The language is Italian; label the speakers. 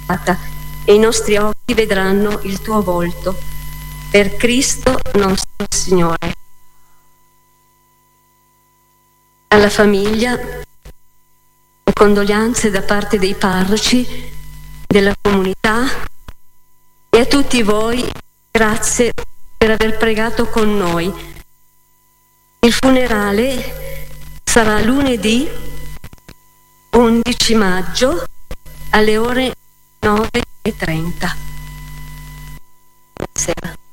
Speaker 1: e i nostri occhi vedranno il tuo volto. Per Cristo nostro Signore. Alla famiglia, condoglianze da parte dei parroci, della comunità, e a tutti voi grazie per aver pregato con noi. Il funerale sarà lunedì 11 maggio alle ore 9:30. Buonasera.